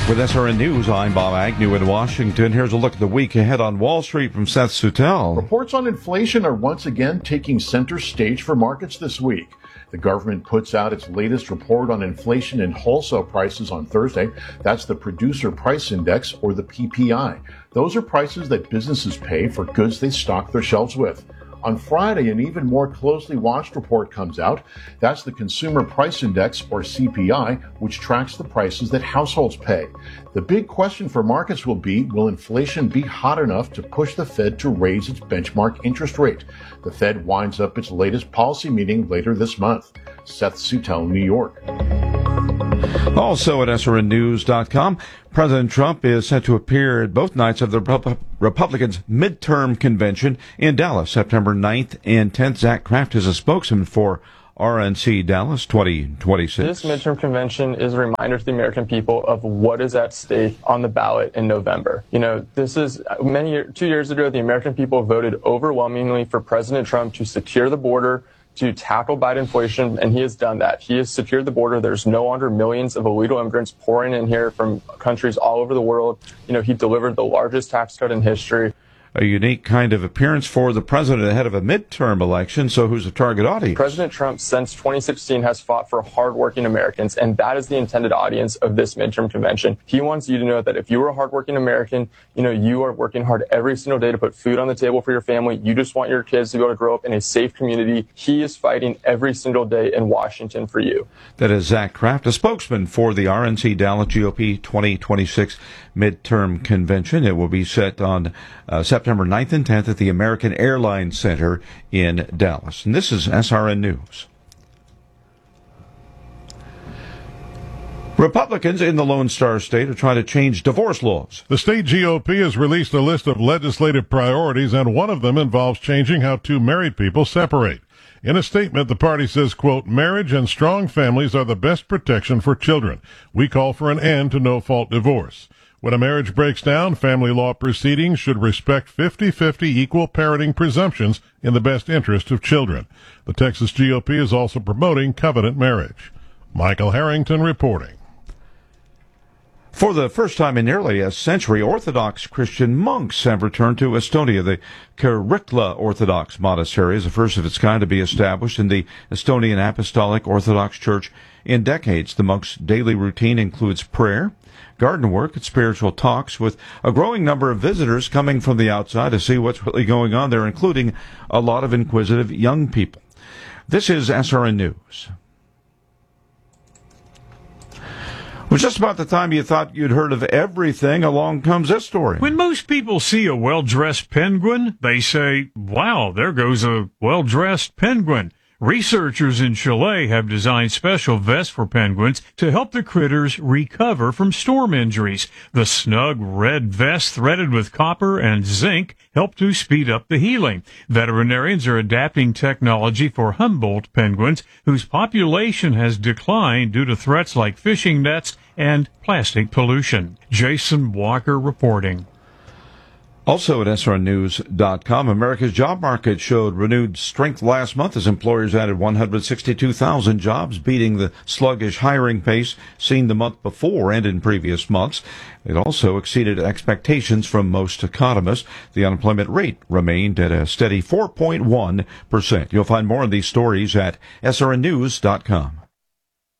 With SRN News, I'm Bob Agnew in Washington. Here's a look at the week ahead on Wall Street from Seth Sutel. Reports on inflation are once again taking center stage for markets this week. The government puts out its latest report on inflation and wholesale prices on Thursday. That's the Producer Price Index, or the PPI. Those are prices that businesses pay for goods they stock their shelves with. On Friday, an even more closely watched report comes out. That's the Consumer Price Index, or CPI, which tracks the prices that households pay. The big question for markets will be, will inflation be hot enough to push the Fed to raise its benchmark interest rate? The Fed winds up its latest policy meeting later this month. Seth Sutel, New York. Also at SRNnews.com, President Trump is set to appear at both nights of the Republicans' midterm convention in Dallas, September 9th and 10th. Zach Kraft is a spokesman for RNC Dallas 2026. This midterm convention is a reminder to the American people of what is at stake on the ballot in November. You know, this is 2 years ago, the American people voted overwhelmingly for President Trump to secure the border, to tackle Biden inflation, and he has done that. He has secured the border. There's no longer millions of illegal immigrants pouring in here from countries all over the world. You know, he delivered the largest tax cut in history. A unique kind of appearance for the president ahead of a midterm election. So who's the target audience? President Trump, since 2016, has fought for hardworking Americans, and that is the intended audience of this midterm convention. He wants you to know that if you are a hardworking American, you know, you are working hard every single day to put food on the table for your family. You just want your kids to be able to grow up in a safe community. He is fighting every single day in Washington for you. That is Zach Kraft, a spokesman for the RNC Dallas GOP 2026 midterm convention. It will be set on September 9th and 10th at the American Airlines Center in Dallas. And this is SRN News. Republicans in the Lone Star State are trying to change divorce laws. The state GOP has released a list of legislative priorities, and one of them involves changing how two married people separate. In a statement, the party says, quote, marriage and strong families are the best protection for children. We call for an end to no-fault divorce. When a marriage breaks down, family law proceedings should respect 50-50 equal parenting presumptions in the best interest of children. The Texas GOP is also promoting covenant marriage. Michael Harrington reporting. For the first time in nearly a century, Orthodox Christian monks have returned to Estonia. The Kirikla Orthodox Monastery is the first of its kind to be established in the Estonian Apostolic Orthodox Church in decades. The monks' daily routine includes prayer, garden work, and spiritual talks, with a growing number of visitors coming from the outside to see what's really going on there, including a lot of inquisitive young people. This is SRN News. Well, just about the time you thought you'd heard of everything, along comes this story. When most people see a well-dressed penguin, they say, wow, there goes a well-dressed penguin. Researchers in Chile have designed special vests for penguins to help the critters recover from storm injuries. The snug red vest threaded with copper and zinc help to speed up the healing. Veterinarians are adapting technology for Humboldt penguins, whose population has declined due to threats like fishing nets and plastic pollution. Jason Walker reporting. Also at SRNnews.com, America's job market showed renewed strength last month as employers added 162,000 jobs, beating the sluggish hiring pace seen the month before and in previous months. It also exceeded expectations from most economists. The unemployment rate remained at a steady 4.1%. You'll find more of these stories at SRNnews.com.